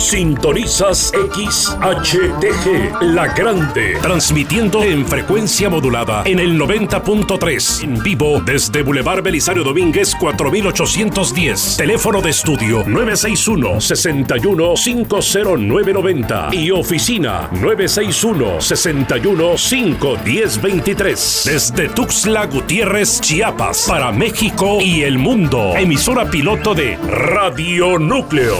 Sintonizas XHTG, La Grande, transmitiendo en frecuencia modulada en el 90.3, en vivo desde Boulevard Belisario Domínguez 4810, teléfono de estudio 961-61-50990 y oficina 961-61-51023, desde Tuxtla Gutiérrez, Chiapas, para México y el mundo, emisora piloto de Radio Núcleo.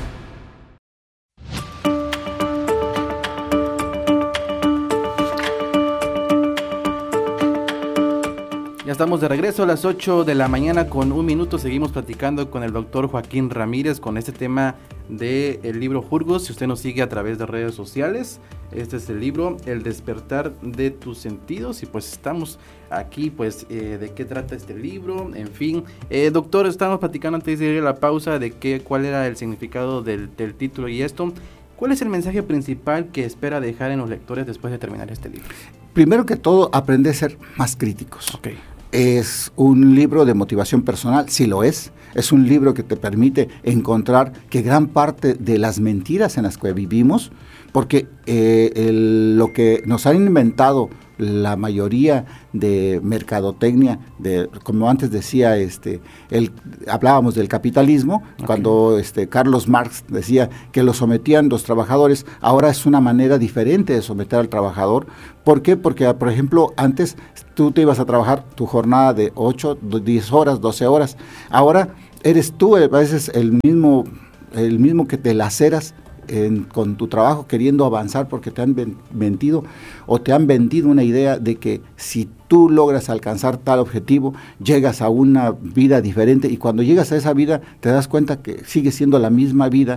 Ya estamos de regreso a las 8 de la mañana con 1 minuto. Seguimos platicando con el doctor Joaquín Ramírez con este tema del libro Jurgos. Si usted nos sigue a través de redes sociales, este es el libro El despertar de tus sentidos. Y pues estamos aquí, pues, de qué trata este libro, en fin. Doctor, estábamos platicando antes de ir a la pausa de cuál era el significado del título y esto. ¿Cuál es el mensaje principal que espera dejar en los lectores después de terminar este libro? Primero que todo, aprender a ser más críticos. Ok. Es un libro de motivación personal, sí lo es. Es un libro que te permite encontrar que gran parte de las mentiras en las que vivimos, porque lo que nos han inventado la mayoría de mercadotecnia, como antes decía, hablábamos del capitalismo, okay. Cuando Carlos Marx decía que lo sometían los trabajadores, ahora es una manera diferente de someter al trabajador. ¿Por qué? Porque, por ejemplo, antes tú te ibas a trabajar tu jornada de 8, 10 horas, 12 horas, ahora eres tú a veces el mismo que te laceras con tu trabajo queriendo avanzar porque te han mentido o te han vendido una idea de que si tú logras alcanzar tal objetivo, llegas a una vida diferente, y cuando llegas a esa vida te das cuenta que sigue siendo la misma vida